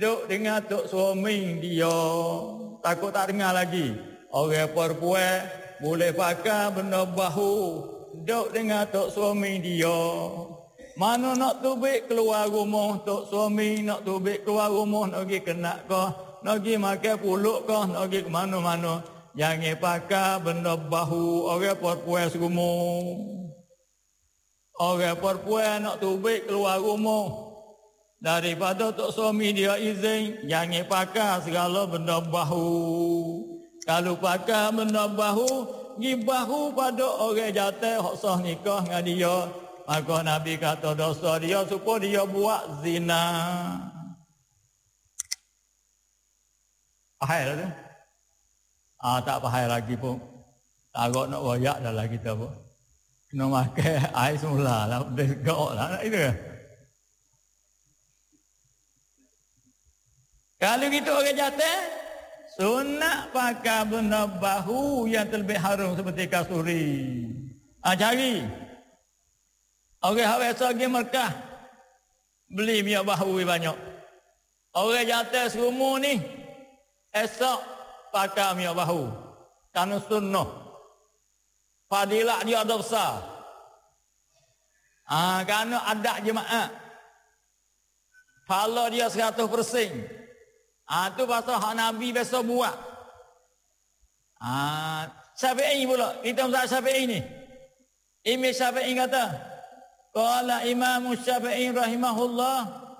duk dengar tok suami dia. Takut tak dengar lagi. Orang perempuan boleh pakai benda bahu. Duk dengar tok suami dia. Mana nak tubik keluar rumah tok suami, nak tubik keluar rumah, nak pergi kena kah, nak pergi makan puluk kah, nak pergi ke mana-mana. Jangan pakai benda bahu orang perempuan serumah. Orang perempuan nak tubik keluar rumah. Daripada tok suami dia izin, jangan pakai segala benda bahu. Kalau pakai benda bahu, pergi bahu pada orang jatuh hak sah nikah dengan dia. Maka Nabi kata dosa dia supaya dia buat zina. Pahal tu? Tak pahal lagi pun. Takut nak royak dah lah kita pun. Kena makan air semula lah. Bergok lah. Nak itu. Kalau kita orang jatuh, sunat pakai benda bahu yang terlebih harum seperti kasuri. Cari. Orang biasa pergi Mekah, beli minyak bahu banyak. Orang jatuh serumah ni, esok pakai minyak bahu. Kerana sunnah. Fadilah dia ada besar. Kerana ada jemaah. Pahala dia 100%. Tu pasal hak Nabi biasa buat. Syafi'i pula. Kita mazhab Syafi'i ni. Imam Syafi'i kata, qala Imam Syafi'i rahimahullah,